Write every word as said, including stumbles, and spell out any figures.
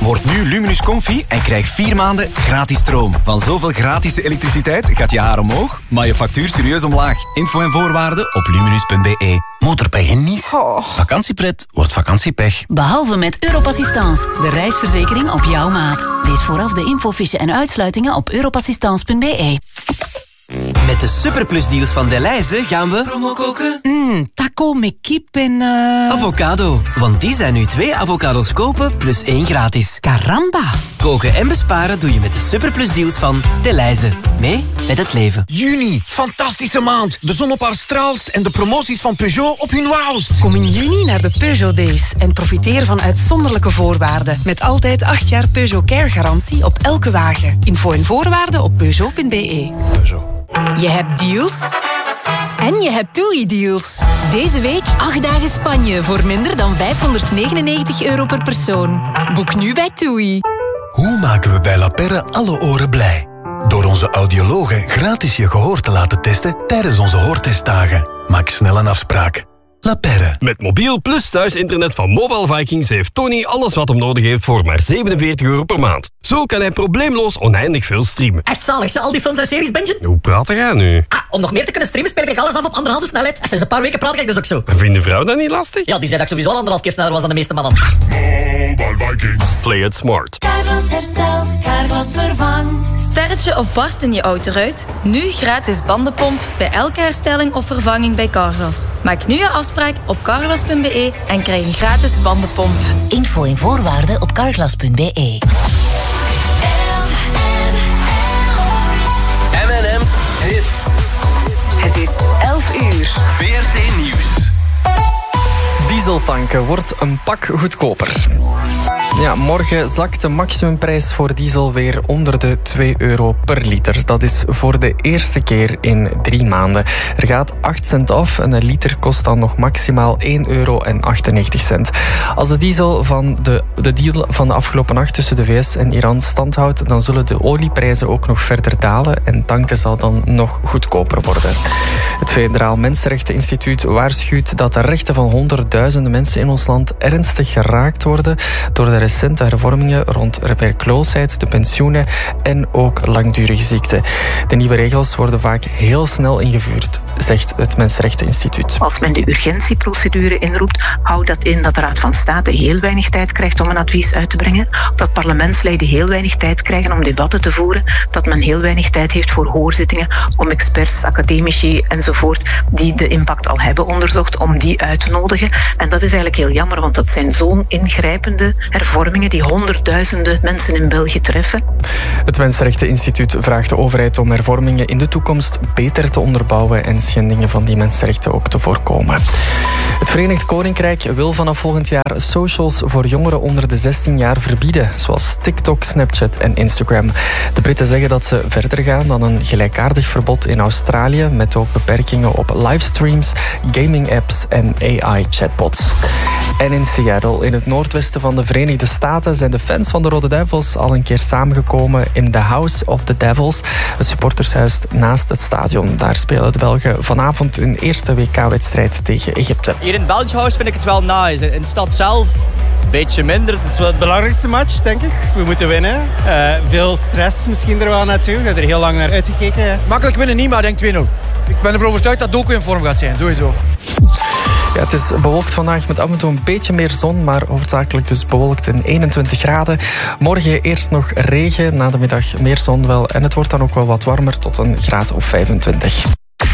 Word nu Luminus Comfy en krijg vier maanden gratis stroom. Van zoveel gratis elektriciteit gaat je haar omhoog, maar je factuur serieus omlaag. Info en voorwaarden op luminus punt b e. Motorpech en Nice. Oh. Vakantiepret wordt vakantiepech. Behalve met Europassistance, de reisverzekering op jouw maat. Lees vooraf de infofiche en uitsluitingen op europassistance punt b e. Met de superplusdeals van Delhaize gaan we promo koken. Mm, taco met kip en... Uh... Avocado. Want die zijn nu twee avocados kopen plus één gratis. Caramba. Koken en besparen doe je met de superplusdeals van Delhaize. Mee met het leven. Juni, fantastische maand. De zon op haar straalst en de promoties van Peugeot op hun wauwst. Kom in juni naar de Peugeot Days en profiteer van uitzonderlijke voorwaarden. Met altijd acht jaar Peugeot Care garantie op elke wagen. Info en voorwaarden op peugeot punt b e. Peugeot. Je hebt deals en je hebt TUI-deals. Deze week acht dagen Spanje voor minder dan vijfhonderdnegenennegentig euro per persoon. Boek nu bij TUI. Hoe maken we bij La Perre alle oren blij? Door onze audiologen gratis je gehoor te laten testen tijdens onze hoortestdagen. Maak snel een afspraak. La Perre. Met mobiel plus thuisinternet van Mobile Vikings heeft Tony alles wat hem nodig heeft voor maar zevenenveertig euro per maand. Zo kan hij probleemloos oneindig veel streamen. Echt zalig, ze al die films en series bingen? Hoe praat jij nu? Ah, om nog meer te kunnen streamen speel ik alles af op anderhalve snelheid. En sinds een paar weken praat ik dus ook zo. En vindt de vrouw dat niet lastig? Ja, die zei dat ik sowieso al anderhalf keer sneller was dan de meeste mannen. Mobile Vikings. Play it smart. Carglass herstelt, Carglass vervangt. Sterretje of barst in je autoruit? Nu gratis bandenpomp bij elke herstelling of vervanging bij Carglass. Maak nu je afspraak op carglass punt b e en krijg een gratis bandenpomp. Info en voorwaarden op carglass punt b e. M en M Hits. Het is elf uur. V R T Nieuws. Dieseltanken wordt een pak goedkoper. Ja, morgen zakt de maximumprijs voor diesel weer onder de twee euro per liter. Dat is voor de eerste keer in drie maanden. Er gaat acht cent af en een liter kost dan nog maximaal één euro en achtennegentig cent. Als de diesel van de, de deal van de afgelopen nacht tussen de V S en Iran stand houdt, dan zullen de olieprijzen ook nog verder dalen en tanken zal dan nog goedkoper worden. Het Federaal Mensenrechteninstituut waarschuwt dat de rechten van honderdduizenden mensen in ons land ernstig geraakt worden door de recente hervormingen rond werkloosheid, de pensioenen en ook langdurige ziekte. De nieuwe regels worden vaak heel snel ingevoerd, zegt het Mensenrechteninstituut. Als men de urgentieprocedure inroept, houdt dat in dat de Raad van State heel weinig tijd krijgt om een advies uit te brengen, dat parlementsleden heel weinig tijd krijgen om debatten te voeren, dat men heel weinig tijd heeft voor hoorzittingen om experts, academici enzovoort die de impact al hebben onderzocht, om die uit te nodigen. En dat is eigenlijk heel jammer, want dat zijn zo'n ingrijpende hervormingen die honderdduizenden mensen in België treffen. Het Mensenrechteninstituut vraagt de overheid om hervormingen in de toekomst beter te onderbouwen en schendingen van die mensenrechten ook te voorkomen. Het Verenigd Koninkrijk wil vanaf volgend jaar socials voor jongeren onder de zestien jaar verbieden, zoals TikTok, Snapchat en Instagram. De Britten zeggen dat ze verder gaan dan een gelijkaardig verbod in Australië, met ook beperkingen op livestreams, gaming-apps en A I-chatbots. En in Seattle, in het noordwesten van de Verenigde Staten, zijn de fans van de Rode Duivels al een keer samengekomen in The House of the Devils, het supportershuis naast het stadion. Daar spelen de Belgen vanavond hun eerste W K-wedstrijd tegen Egypte. Hier in het Belgisch House vind ik het wel nice. In de stad zelf een beetje minder. Het is wel de belangrijkste match, denk ik. We moeten winnen. Uh, veel stress misschien er wel naartoe. Ik heb er heel lang naar uitgekeken. Makkelijk winnen niet, maar ik denk twee nul. Ik ben ervoor overtuigd dat Doku in vorm gaat zijn, sowieso. Ja, het is bewolkt vandaag met af en toe een beetje meer zon, maar hoofdzakelijk dus bewolkt in eenentwintig graden. Morgen eerst nog regen, na de middag meer zon wel en het wordt dan ook wel wat warmer tot een graad of vijfentwintig.